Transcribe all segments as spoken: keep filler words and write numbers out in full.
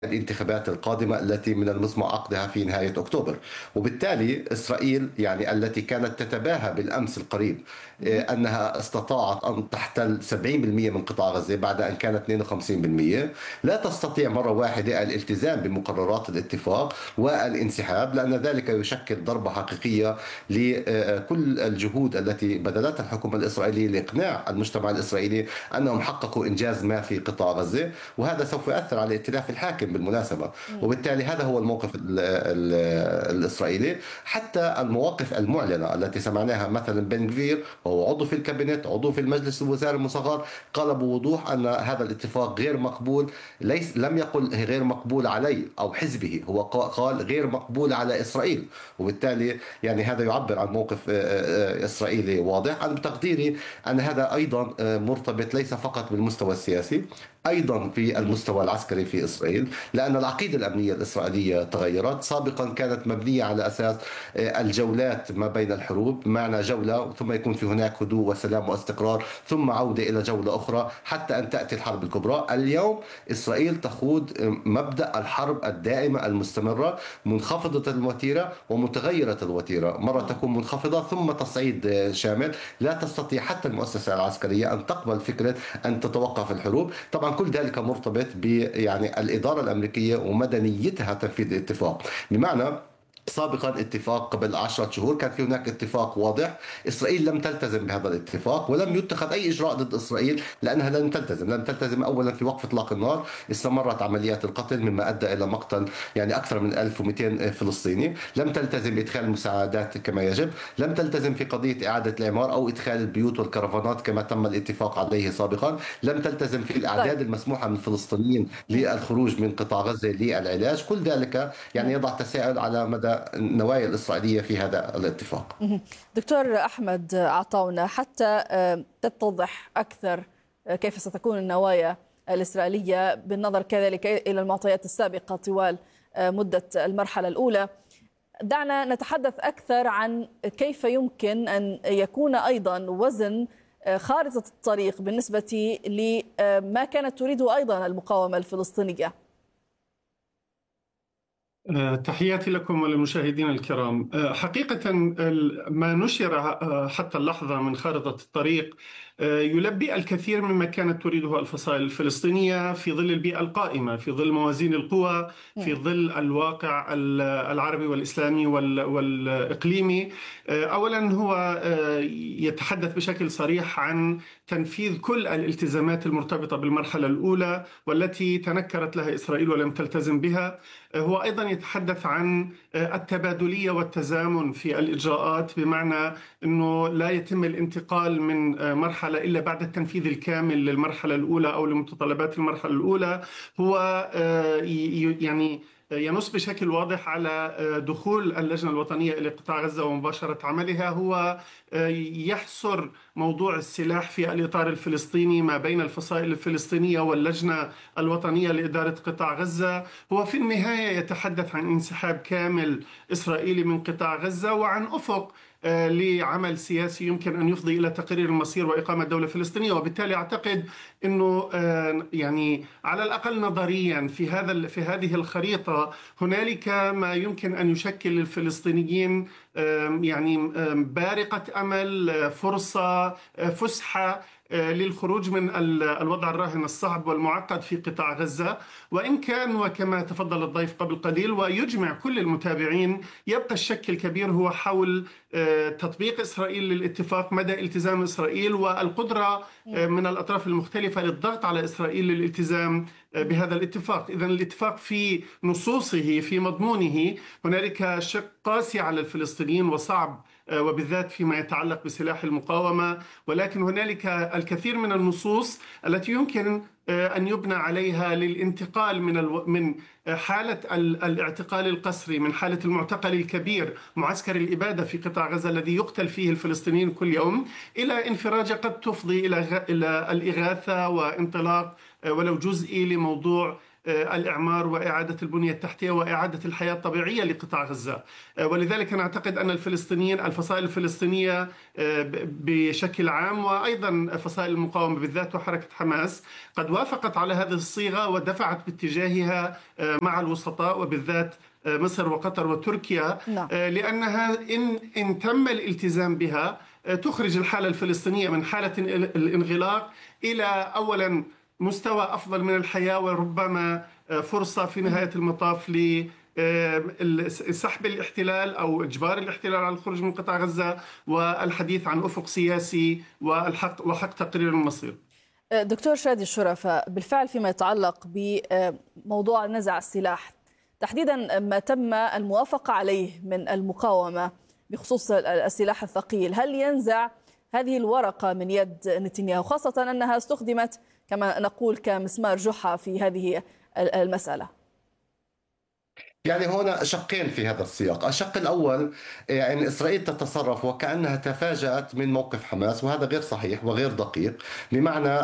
الانتخابات القادمة التي من المزمع عقدها في نهاية أكتوبر. وبالتالي إسرائيل يعني التي كانت تتباهى بالأمس القريب آه، أنها استطاعت أن تحتل سبعين بالمئة من قطاع غزة بعد أن كانت اثنين وخمسين بالمئة، لا تستطيع مرة واحدة الالتزام بمقررات الاتفاق والانسحاب، لأن ذلك يشكل ضربة حقيقية لكل الجهود التي بذلتها الحكومة الإسرائيلية لإقناع المجتمع الإسرائيلي أنهم حققوا إنجاز ما في قطاع غزة، وهذا سوف يؤثر على ائتلاف الحاكم بالمناسبة. مم. وبالتالي هذا هو الموقف ال ال الإسرائيلي. حتى المواقف المعلنة التي سمعناها مثلا بن غفير وهو عضو في الكابينت، عضو في المجلس الوزاري المصغر، قال بوضوح أن هذا الاتفاق غير مقبول. ليس لم يقل غير مقبول علي أو حزبه، هو قال غير مقبول على إسرائيل. وبالتالي يعني هذا يعبر عن موقف آه، آه، إسرائيلي واضح. أنا بتقديري أن هذا أيضا آه، مرتبط ليس فقط بالمستوى السياسي، ايضا في المستوى العسكري في اسرائيل، لان العقيده الامنيه الاسرائيليه تغيرت. سابقا كانت مبنيه على اساس آه، الجولات ما بين الحروب، بمعنى جوله ثم يكون في هناك هدوء وسلام واستقرار ثم عوده الى جوله اخرى حتى ان تاتي الحرب الكبرى. اليوم اسرائيل تخوض آه، مبدا الحرب الدائمه المستمره، منخفضه الوتيره ومتغيره الوتيره، مره مم. تكون منخفضه ثم تصعيد آه، شامل. لا تستطيع حتى المؤسسه العسكريه ان تقبل فكره ان تتوقف الحروب. طبعا كل ذلك مرتبط ب يعني الإدارة الأمريكية ومدى نيتها تنفيذ الاتفاق. بمعنى سابقا اتفاق قبل عشرة شهور كان في هناك اتفاق واضح، إسرائيل لم تلتزم بهذا الاتفاق ولم يتخذ أي إجراء ضد إسرائيل لأنها لم تلتزم لم تلتزم أولا في وقف إطلاق النار. استمرت عمليات القتل مما أدى إلى مقتل يعني أكثر من ألف ومئتين فلسطيني. لم تلتزم بإدخال المساعدات كما يجب. لم تلتزم في قضية إعادة الإعمار أو إدخال البيوت والكرفانات كما تم الاتفاق عليه سابقا. لم تلتزم في طيب. الأعداد المسموحة من الفلسطينيين مم. للخروج من قطاع غزة للعلاج. كل ذلك يعني مم. يضع تساؤل على مدى النوايا الإسرائيلية في هذا الاتفاق. مهم. دكتور أحمد عطاونا، حتى آه، تتضح أكثر آه، كيف ستكون النوايا الإسرائيلية بالنظر كذلك إلى المعطيات السابقة طوال آه، مدة المرحلة الأولى، دعنا نتحدث أكثر عن كيف يمكن أن يكون أيضا وزن آه، خارطة الطريق بالنسبة لما كانت تريده أيضا المقاومة الفلسطينية. آه، تحياتي لكم وللمشاهدين الكرام. آه، حقيقة ال- ما نشر آه، حتى اللحظة من خارطة الطريق آه، يلبي الكثير مما كانت تريده الفصائل الفلسطينية في ظل البيئة القائمة، في ظل موازين القوى، في ظل الواقع ال- العربي والإسلامي وال- والإقليمي. آه، أولا هو آه، يتحدث بشكل صريح عن تنفيذ كل الالتزامات المرتبطة بالمرحلة الأولى والتي تنكرت لها إسرائيل ولم تلتزم بها. هو أيضا يتحدث عن التبادلية والتزامن في الإجراءات، بمعنى أنه لا يتم الانتقال من مرحلة إلا بعد التنفيذ الكامل للمرحلة الأولى أو لمتطلبات المرحلة الأولى. هو يعني ينص بشكل واضح على دخول اللجنة الوطنية إلى قطاع غزة ومباشرة عملها. هو يحصر موضوع السلاح في الإطار الفلسطيني ما بين الفصائل الفلسطينية واللجنة الوطنية لإدارة قطاع غزة. هو في النهاية يتحدث عن انسحاب كامل إسرائيلي من قطاع غزة وعن أفق لعمل سياسي يمكن أن يفضي إلى تقرير المصير وإقامة دولة فلسطينية. وبالتالي أعتقد أنه يعني على الأقل نظريا في هذا في هذه الخريطة هنالك ما يمكن أن يشكل للفلسطينيين يعني بارقة أمل، فرصة، فسحة للخروج من الوضع الراهن الصعب والمعقد في قطاع غزة. وإن كان وكما تفضل الضيف قبل قليل ويجمع كل المتابعين، يبقى الشك الكبير هو حول تطبيق إسرائيل للاتفاق، مدى التزام إسرائيل والقدرة من الأطراف المختلفة للضغط على إسرائيل للالتزام بهذا الاتفاق. إذن الاتفاق في نصوصه في مضمونه هنالك شق قاسي على الفلسطينيين وصعب، وبالذات فيما يتعلق بسلاح المقاومة، ولكن هنالك الكثير من النصوص التي يمكن أن يبنى عليها للانتقال من الو... من حالة الاعتقال القسري، من حالة المعتقل الكبير معسكر الإبادة في قطاع غزة الذي يقتل فيه الفلسطينيين كل يوم، إلى انفراجة قد تفضي إلى إلى الإغاثة وانطلاق ولو جزئي لموضوع الإعمار وإعادة البنية التحتية وإعادة الحياة الطبيعية لقطاع غزة. ولذلك أنا أعتقد أن الفلسطينيين الفصائل الفلسطينية بشكل عام وأيضا فصائل المقاومة بالذات وحركة حماس قد وافقت على هذه الصيغة ودفعت باتجاهها مع الوسطاء وبالذات مصر وقطر وتركيا. نعم. لأنها إن, إن تم الالتزام بها تخرج الحالة الفلسطينية من حالة الانغلاق إلى أولا مستوى أفضل من الحياة وربما فرصة في نهاية المطاف لسحب الاحتلال أو إجبار الاحتلال على الخروج من قطاع غزة والحديث عن أفق سياسي والحق وحق تقرير المصير. دكتور شادي الشرفة، بالفعل فيما يتعلق بموضوع نزع السلاح تحديدا ما تم الموافقة عليه من المقاومة بخصوص السلاح الثقيل، هل ينزع هذه الورقة من يد نتنياهو، خاصة أنها استخدمت كما نقول كمسمار جحا في هذه المسألة؟ يعني هنا شقين في هذا السياق. الشق الأول يعني إسرائيل تتصرف وكأنها تفاجأت من موقف حماس، وهذا غير صحيح وغير دقيق. بمعنى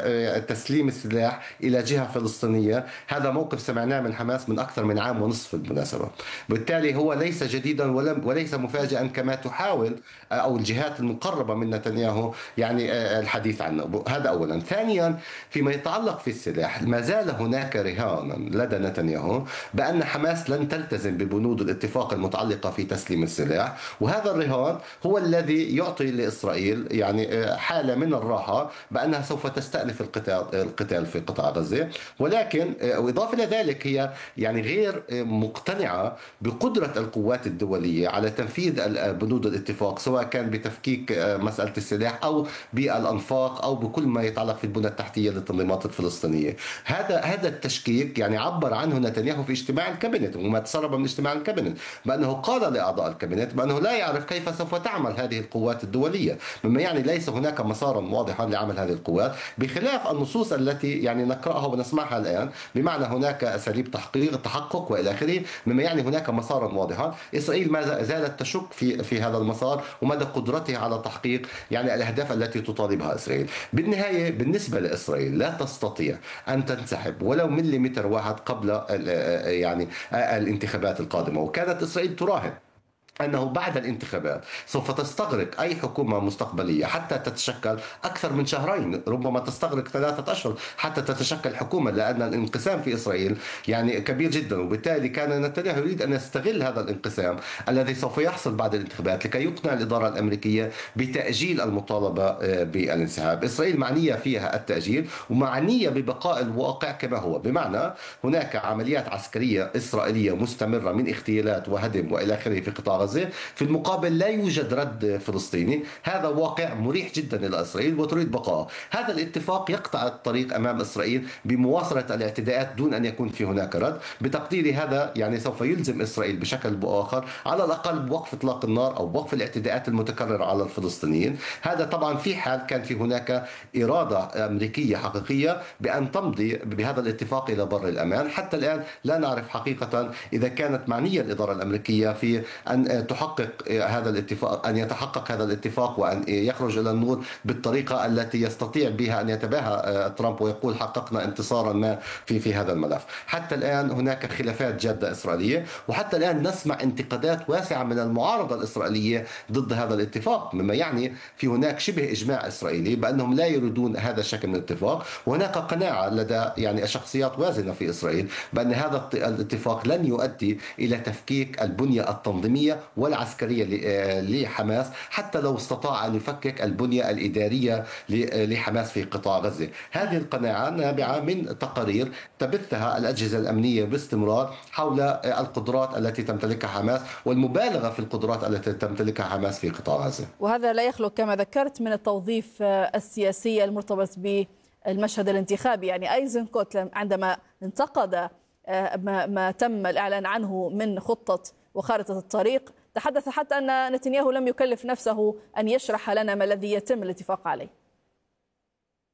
تسليم السلاح إلى جهة فلسطينية هذا موقف سمعناه من حماس من أكثر من عام ونصف بالمناسبة، بالتالي هو ليس جديدا وليس مفاجئا كما تحاول أو الجهات المقربة من نتنياهو يعني الحديث عنه. هذا أولا. ثانيا فيما يتعلق في السلاح ما زال هناك رهان لدى نتنياهو بأن حماس لن تلتزم ببنود الاتفاق المتعلقة في تسليم السلاح، وهذا الرهان هو الذي يعطي لإسرائيل يعني حالة من الراحة بأنها سوف تستأنف القتال القتال في قطاع غزة. ولكن وإضافة إلى ذلك هي يعني غير مقتنعة بقدرة القوات الدولية على تنفيذ بنود الاتفاق، سواء كان بتفكيك مسألة السلاح أو بالأنفاق أو بكل ما يتعلق في البنى التحتية للتنظيمات الفلسطينية. هذا هذا التشكيك يعني عبر عنه نتنياهو في اجتماع الكابينت، وما تسرب من اجتماع الكابينت بأنه قال لأعضاء الكابينت بأنه لا يعرف كيف سوف تعمل هذه القوات الدولية، مما يعني ليس هناك مسارا واضحا لعمل هذه القوات، بخلاف النصوص التي يعني نقرأها ونسمعها الآن، بمعنى هناك أساليب تحقيق تحقق وإلى آخره، مما يعني هناك مسارا واضحا. إسرائيل ما زالت تشك في في هذا المسار ومدى قدرتها على تحقيق يعني الأهداف التي تطالبها إسرائيل. بالنهاية بالنسبة لإسرائيل لا تستطيع أن تنسحب ولو مليمتر واحد قبل يعني الانتخابات القادمة، وكانت إسرائيل تراهن أنه بعد الانتخابات سوف تستغرق أي حكومة مستقبلية حتى تتشكل أكثر من شهرين، ربما تستغرق ثلاثة أشهر حتى تتشكل حكومة، لأن الانقسام في إسرائيل يعني كبير جدا. وبالتالي كان نتنياهو يريد أن يستغل هذا الانقسام الذي سوف يحصل بعد الانتخابات لكي يقنع الإدارة الأمريكية بتأجيل المطالبة بالانسحاب. إسرائيل معنية فيها التأجيل ومعنية ببقاء الواقع كما هو، بمعنى هناك عمليات عسكرية إسرائيلية مستمرة من اغتيالات وهدم وإلى آخره في قطاع، في المقابل لا يوجد رد فلسطيني. هذا واقع مريح جدا إلى إسرائيل وتريد بقاء. هذا الاتفاق يقطع الطريق أمام إسرائيل بمواصلة الاعتداءات دون أن يكون في هناك رد. بتقديري هذا يعني سوف يلزم إسرائيل بشكل أو بآخر على الأقل بوقف إطلاق النار أو بوقف الاعتداءات المتكررة على الفلسطينيين. هذا طبعا في حال كان في هناك إرادة أمريكية حقيقية بأن تمضي بهذا الاتفاق إلى بر الأمان. حتى الآن لا نعرف حقيقة إذا كانت معنية الإدارة الأمريكية في أن تحقق هذا الاتفاق، أن يتحقق هذا الاتفاق وأن يخرج إلى النور بالطريقة التي يستطيع بها أن يتباهى ترامب ويقول حققنا انتصارا ما في في هذا الملف. حتى الآن هناك خلافات جادة إسرائيلية، وحتى الآن نسمع انتقادات واسعة من المعارضة الإسرائيلية ضد هذا الاتفاق، مما يعني في هناك شبه إجماع إسرائيلي بأنهم لا يريدون هذا الشكل من الاتفاق. وهناك قناعة لدى يعني شخصيات وازنة في إسرائيل بأن هذا الاتفاق لن يؤدي إلى تفكيك البنية التنظيمية والعسكرية لحماس، حتى لو استطاع أن يفكك البنية الإدارية لحماس في قطاع غزة. هذه القناعة نابعة من تقارير تبثها الأجهزة الأمنية باستمرار حول القدرات التي تمتلكها حماس والمبالغة في القدرات التي تمتلكها حماس في قطاع غزة. وهذا لا يخلو كما ذكرت من التوظيف السياسي المرتبط بالمشهد الانتخابي. يعني أيزنكوت عندما انتقد ما, ما تم الإعلان عنه من خطة وخارطة الطريق تحدث حتى أن نتنياهو لم يكلف نفسه أن يشرح لنا ما الذي يتم الاتفاق عليه.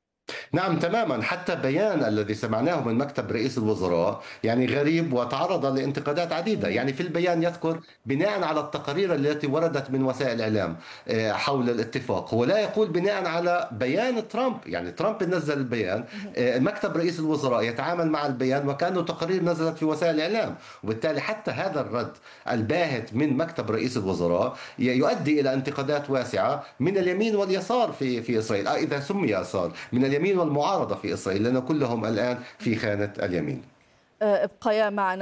نعم تماما، حتى بيان الذي سمعناه من مكتب رئيس الوزراء يعني غريب وتعرض لانتقادات عديدة. يعني في البيان يذكر بناء على التقارير التي وردت من وسائل الإعلام آه، حول الاتفاق، هو لا يقول بناء على بيان ترامب. يعني ترامب نزل البيان، آه، مكتب رئيس الوزراء يتعامل مع البيان وكأنه تقارير نزلت في وسائل الإعلام. وبالتالي حتى هذا الرد الباهت من مكتب رئيس الوزراء ي- يؤدي إلى انتقادات واسعة من اليمين واليسار في في إسرائيل، آه، إذا سمي يسار، من اليمين والمعارضة في إسرائيل، لأن كلهم الآن في خانة اليمين. ابقيا معنا.